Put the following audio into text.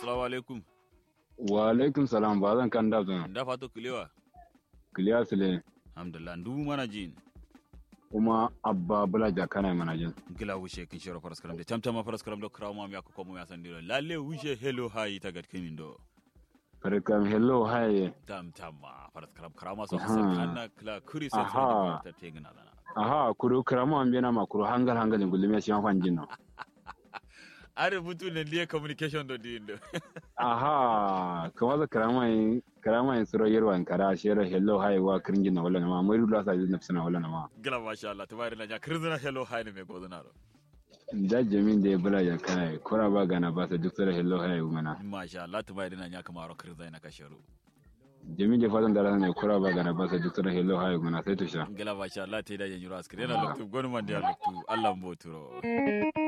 assalamu alaikum. Wa alaikum salam ba zan kan da zan. Da fato kilewa. Kiliya sile Alhamdulillah ndu mana jin. kuma abba bula jakana mana jin. Gila wushe kin shiro faras karam de tamtama faras karam do krawo mam yakko mo yasan dilo. Lalle wushe hello hi ta gat kimin do. Farkam hello hi. Tamtama faras karam krama so hasan kanna kla kuri sai ta tegna dana. Aha kuru kramo ambena ma kuru hangal ngulime shi fan jinno. Are mutu ne liye communication do dindo. Aha kuma za karama suro yerwan kara shero hello hi wa kringin na wala ma mai rula sa nafsina wala ma. Gila masha Allah tabari na ja kirzina hello hi ne me goduna ro. Da jamin da bula jakana kora ba gana ba sa duk sura hello hi mana. Masha Allah tabari na nya kamaro kirzai na kasharu. Jamin da fatan da ran kora ba gana ba sa duk sura hello hi mana sai to sha. Gila masha Allah tai da yin yuro askire na loktu gonu man da loktu Allah mboturo.